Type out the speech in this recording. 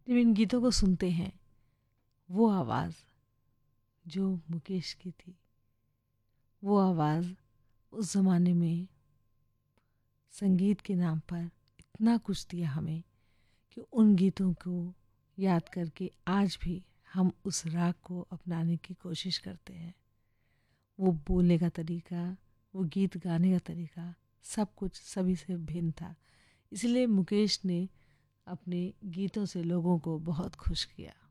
जब इन गीतों को सुनते हैं, वो आवाज़ जो मुकेश की थी, वो आवाज़ उस ज़माने में संगीत के नाम पर इतना कुछ दिया हमें कि उन गीतों को याद करके आज भी हम उस राग को अपनाने की कोशिश करते हैं। वो बोलने का तरीका, वो गीत गाने का तरीका, सब कुछ सभी से भिन्न था। इसलिए मुकेश ने अपने गीतों से लोगों को बहुत खुश किया।